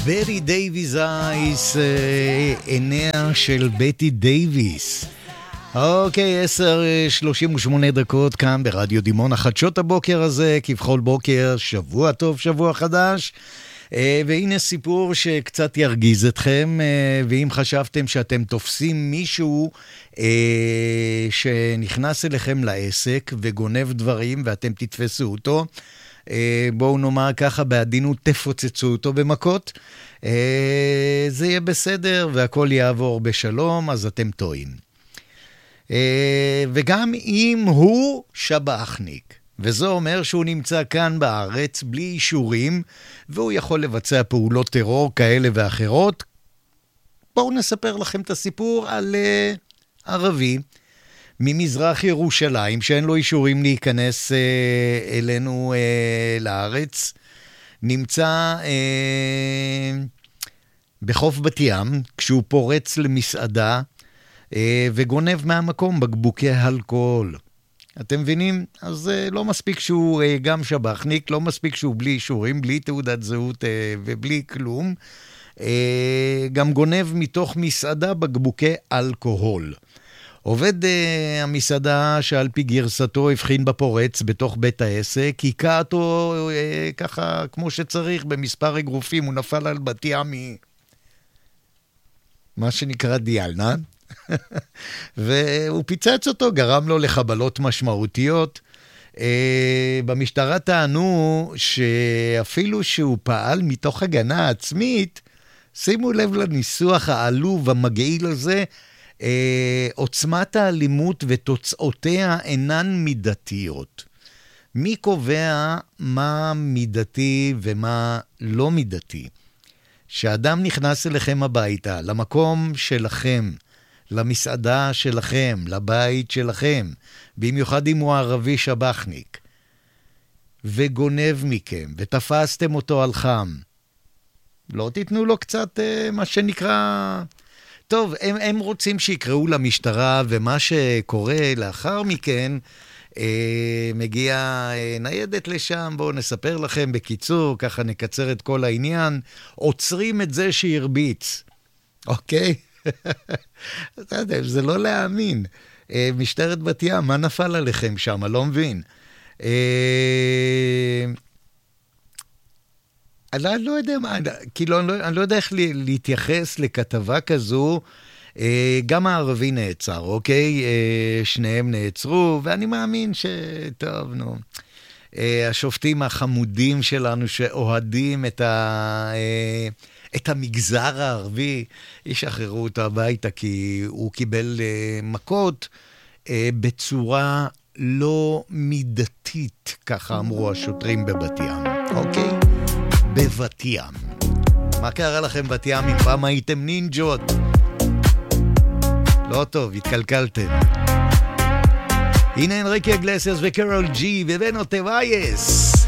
בטי דייוויס אייס, עיניה של בטי דייוויס. אוקיי, 10:38 כאן ברדיו דימונה, חדשות הבוקר הזה, כבכל בוקר, שבוע טוב, שבוע חדש. והנה סיפור שקצת ירגיז אתכם, ואם חשבתם שאתם תופסים מישהו שנכנס אליכם לעסק וגונב דברים ואתם תתפסו אותו, בואו נאמר ככה בעדינות, תפוצצו אותו במכות, זה יהיה בסדר והכל יעבור בשלום, אז אתם טועים. וגם אם הוא שבחניק, וזה אומר שהוא נמצא כאן בארץ בלי אישורים, והוא יכול לבצע פעולות טרור כאלה ואחרות, בואו נספר לכם את הסיפור על ערבי ממזרח ירושלים, שאין לו אישורים להיכנס אלינו לארץ, נמצא בחוף בת ים, כשהוא פורץ למסעדה, וגונב מהמקום בקבוקי אלכוהול. אתם מבינים? אז לא מספיק שהוא גם שבחניק, לא מספיק שהוא בלי אישורים, בלי תעודת זהות ובלי כלום, גם גונב מתוך מסעדה בקבוקי אלכוהול. עובד המסעדה שעל פי גרסתו הבחין בפורץ בתוך בית העסק, היכה אותו ככה כמו שצריך במספר אגרופים, הוא נפל על בתיה מה שנקרא דיאלנה, והוא פיצץ אותו, גרם לו לחבלות משמעותיות. במשטרה טענו שאפילו שהוא פעל מתוך הגנה עצמית, שימו לב לניסוח העלוב המגעיל הזה, עוצמת האלימות ותוצאותיה אינן מידתיות. מי קובע מה מידתי ומה לא מידתי? שאדם נכנס אליכם הביתה, למקום שלכם, למסעדה שלכם, לבית שלכם, במיוחד אם הוא ערבי שבחניק, וגונב מכם, ותפסתם אותו על חם, לא תיתנו לו קצת מה שנקרא... טוב, הם רוצים שיקראו למשטרה, ומה שקורה לאחר מכן, מגיע ניידת לשם, בואו נספר לכם בקיצור, ככה נקצר את כל העניין, עוצרים את זה שירביץ, אוקיי? זה לא להאמין. משטרת בת ים, מה נפל עליכם שם? לא מבין. אני לא יודע מה, כאילו, אני לא יודע איך להתייחס לכתבה כזו. גם הערבי נעצר, אוקיי? שניהם נעצרו, ואני מאמין שטוב, נו. השופטים החמודים שלנו שאוהדים את המגזר הערבי, ישחררו אותו הביתה, כי הוא קיבל מכות בצורה לא מידתית, ככה אמרו השוטרים בבת ים, אוקיי? בבת ים. מה קרה לכם בת ים אם פעם הייתם נינג'ות? לא טוב, התקלקלתם. הנה אנריקי אגלסיאס וקרול ג'י ובנו טווייס.